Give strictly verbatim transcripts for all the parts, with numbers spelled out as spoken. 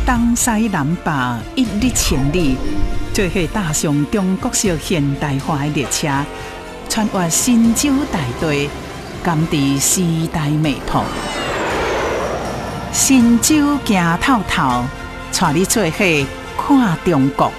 东西南北一日千里，做伙踏上中国式现代化的列车，穿越神州大地，感知时代脉搏。神州行透透，带你做伙看中国。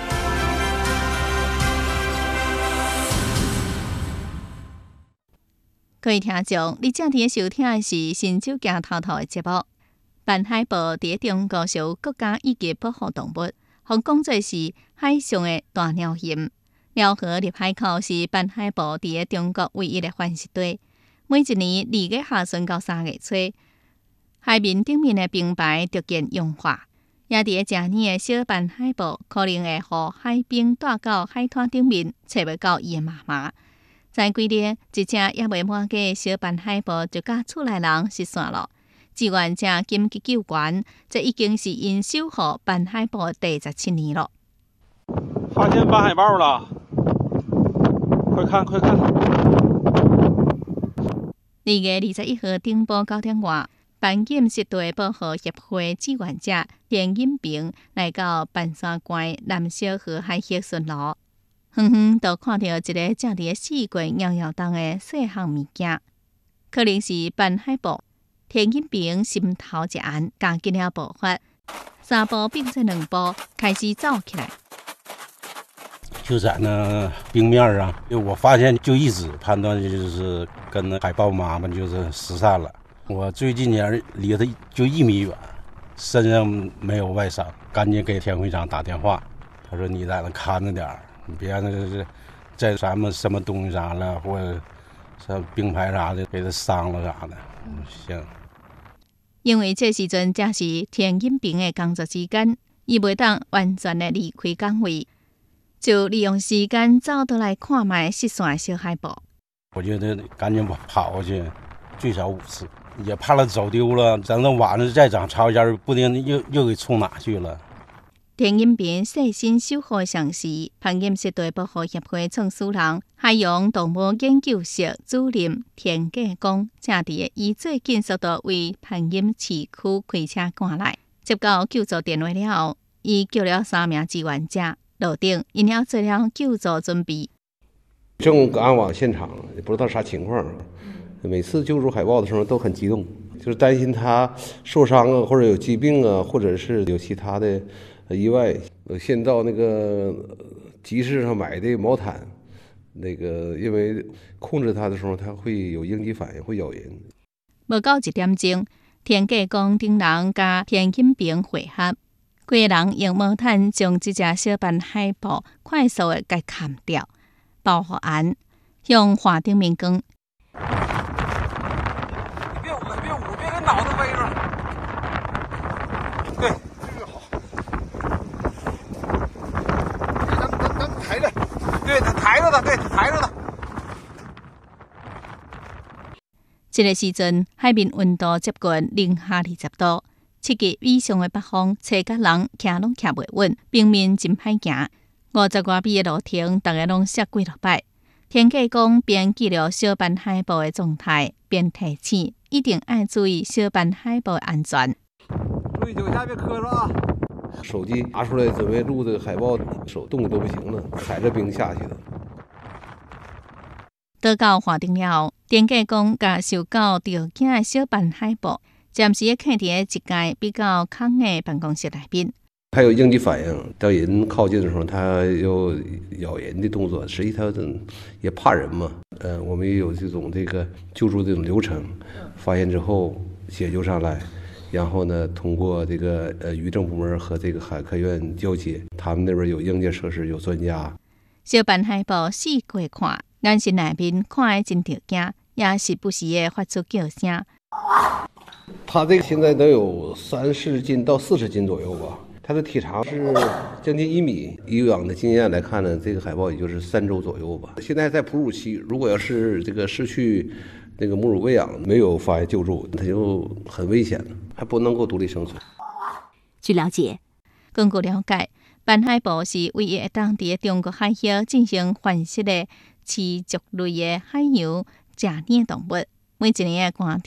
各位听众，你正在收听的是《神州行透透》的节目。办海部伫中国属国家一级保护动物，互讲做是海上的大鸟鸫。鸟河入海口是办海部伫中国唯一的繁殖地。每一年二月下旬到三月初，海面顶面的冰排逐渐融化，也伫正年的小办海部可能会互海冰带到海滩顶面，找袂到伊的妈妈。才几日，一只也未满月的小办海部就甲厝内人失散了。志愿者紧急救援，这已经是因守护办海部第十七年了。 发现斑海豹了，快看快看！ 二月二十一号顶晡九点外，办检湿地保护协会志愿者田引平来到半山关南小河海溪巡逻，远远就看到一个正伫四过摇摇动的细项物件，可能是办海部。田引平心头一暗，加紧了步伐，三步并作两步，开始走起来。 就在那冰面上，我发现就一只，判断就是跟那海豹妈妈就是失散了。我最近年离它就一米远，身上没有外伤，赶紧给田会长打电话。他说：“你在那看着点儿，你别那是在咱们什么东西上了，或者像冰牌啥的给它伤了啥的。”嗯，行。 因为这时阵正是田引平的工作时间，伊袂当完全的离开岗位，就利用时间走倒来看卖失散的小海豹。 我觉得赶紧跑过去，最少五次，也怕它走丢了。等到晚上再长潮间，不定又又给冲哪去了。 田引平细心守护的上司，潘金湿地保护协会创始人、海洋动物研究室主任田继光，正伫以最紧速度为潘金市区开车赶来。接到救助电话了后，伊叫了三名志愿者落顶，因了做了救助准备。 正赶往现场，也不知道啥情况。每次救助海豹的时候都很激动，就是担心它受伤啊，或者有疾病啊，或者是有其他的意外。先到那个集市上买的毛毯，那个因为控制它的时候，它会有应激反应，会咬人。 无到一点钟，田继光等人甲田引平会合，几个人用毛毯将这只小斑海豹快速的给砍掉，保护完，向花顶面讲。 别捂，别捂，别给脑袋围着。对，这个好。咱咱咱抬着，对，他抬着的，对，抬着的。 这个时阵，海面温度接近零下二十度，七级以上的北风，车甲人徛拢徛袂稳，冰面真歹行。五十外米的路程，大家拢摔几落摆。田继光边记录小斑海豹的状态，边提醒一定要注意小斑海豹的安全。 注意脚下别磕着啊！ 手机拿出来准备录这个海豹，手动都不行了，踩着冰下去的。 到到花顶了后，田继光甲受到着惊的小斑海豹，暂时徛伫一间比较空的办公室内边。 它有应激反应，当人靠近的时候，它有咬人的动作。实际它也怕人嘛。呃，我们也有这种这个救助这种流程，发现之后解救上来，然后呢，通过这个呃渔政部门和这个海科院交接，他们那边有硬件设施，有专家。 小斑海豹四过看，眼神内面看得真着惊，也是不时的发出叫声。 它这个现在都有三十斤到四十斤左右吧。它的体长是将近一米，以往的经验来看呢，这个海豹也就是三周左右吧。现在在哺乳期，如果要是这个失去那个母乳喂养，没有发现救助，它就很危险了，还不能够独立生存。 据了解，根据了解，斑海豹是唯一当地中国海峡进行繁殖的翅足类的海洋食奶动物。每一年的寒天，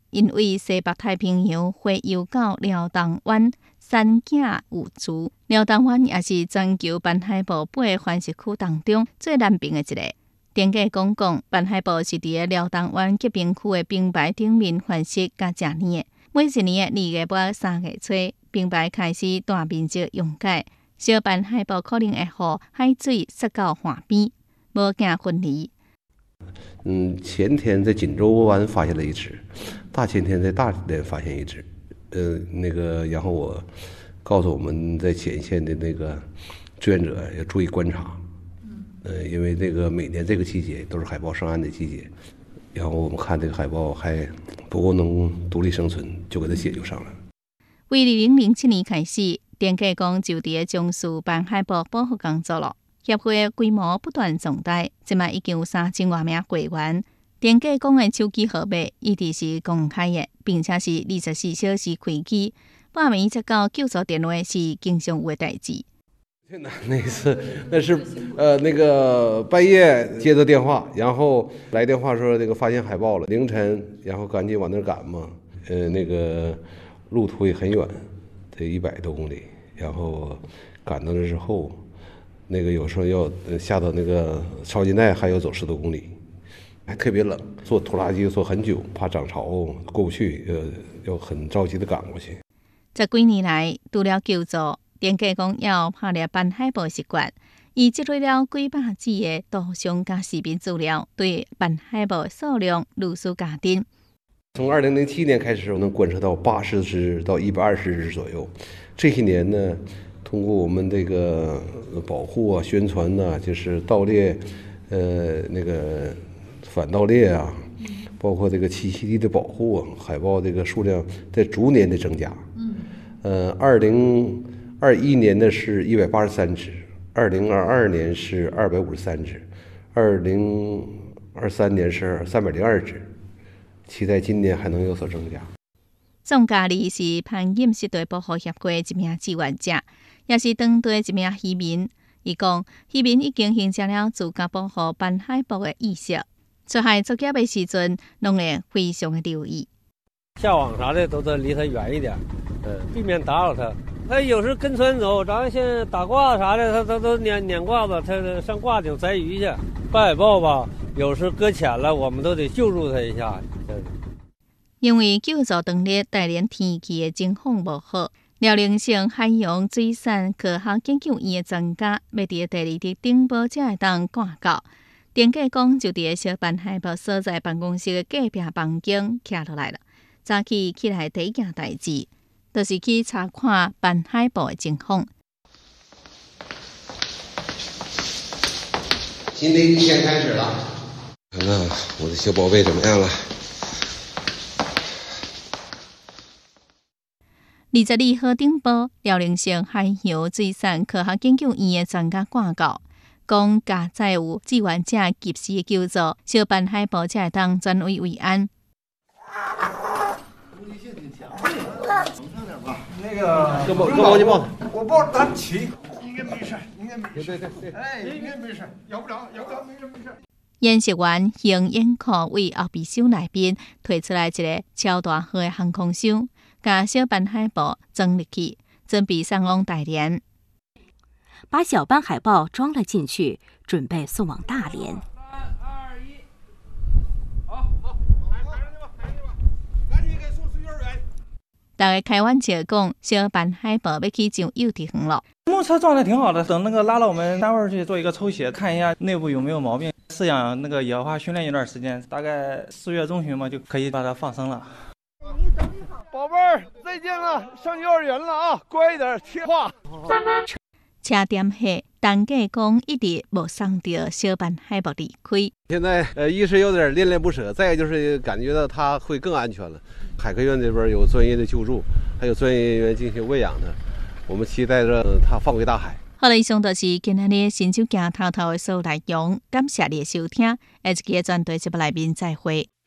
因为西北太平洋会游到辽东湾山景有珠，辽东湾也是全球滨海部八个繁殖区当中最南边的一个。典价讲讲，滨海部是伫个辽东湾结冰区的冰排顶面繁殖甲食年的。每一年的二月尾三月初，冰排开始大面积溶解，小滨海部可能会互海水塞到岸边，无惊分离。 嗯，前天在锦州湾发现了一只，大前天在大连发现一只。呃，那个，然后我告诉我们在前线的那个志愿者要注意观察。呃，因为这个每年这个季节都是海豹上岸的季节，然后我们看这个海豹还不够能独立生存，就给它解救上来了。 为二零零七年开始，典价讲就伫从事滨海豹保护工作了。协会的规模不断壮大，即卖已经有三千多名会员。典价讲的手机号码一直是公开的，并且是二十四小时开机，半暝接到救助电话是经常有的代志。 最难那次，那是呃那个半夜接到电话，然后来电话说这个发现海豹了，凌晨，然后赶紧往那儿赶嘛。呃，那个路途也很远，得一百多公里，然后赶到那之后，那个有时候要下到那个超级带，还要走十多公里，还特别冷，坐拖拉机坐很久，怕涨潮过不去，呃，要很着急的赶过去。 这几年来，除了救助，典价讲要拍摄滨海豹习惯，伊积累了几百字的图像加视频资料，对滨海豹数量如数家珍。 从二零零七年开始，我能观测到八十只到一百二十只左右。这些年呢，通过我们这个保护啊、宣传呐、啊，就是盗猎，呃，那个反盗猎啊，包括这个栖息地的保护啊，海豹这个数量在逐年的增加。嗯。呃，二零二一年呢是一百八十三只，二零二二年是二百五十三只，二零二三年是三百零二只，期待今年还能有所增加。 宋嘉丽是攀岩湿地保护协会一名志愿者，也是当地一名渔民。伊讲，渔民已经形成了自家保护滨海豹的意识，出海作业的时阵，拢会非常的留意。 下网啥的都得离它远一点，嗯，避免打扰它。它有时跟船走，咱像打挂子啥的，它它都撵撵挂子，它上挂顶摘鱼去。斑海豹吧，有时搁浅了，我们都得救助它一下。 因为救助当日大连天气的情况无好，辽宁省海洋水产科学研究院的专家要伫第二日顶报才会当赶到。典价讲就伫小滨海豹所在办公室的隔壁房间徛落来了。早起起来第一件代志，就是去查看滨海豹的情况。 新的一天开始了，看看我的小宝贝怎么样了。 二十二号顶报，辽宁省海洋水产科学研究院的专家报告，讲加载有志愿者及时救助，小滨海豹才会当转危为安。 那个， 哥抱，哥抱你抱。 我抱咱起，应该没事，应该没事。对对对，哎，应该没事，咬不着，咬不着，没事没事。 演习员用烟壳为后备箱内边推出来一个超大号的航空箱，把小滨海豹装入去，准备送往大连。 把小斑海豹装了进去，准备送往大连。 三二一，好好，来抬上去吧，抬上去吧，赶紧给送去幼儿园。 大家开玩笑讲，小滨海豹要去上幼稚园了。 目测状态挺好的，等那个拉到我们单位去做一个抽血，看一下内部有没有毛病。饲养那个也要花训练一段时间，大概四月中旬嘛，就可以把它放生了。 宝贝儿，再见了，上幼儿园了啊，乖一点，听话。 车点下，单价讲一直无送到小滨海豹离开。 现在呃，一是有点恋恋不舍，再就是感觉到它会更安全了。海科院这边有专业的救助，还有专业人员进行喂养它，我们期待着它放回大海。 好了，以上就是今日的新手行头头的所有内容，感谢你的收听，下一期的专题节目内面再会。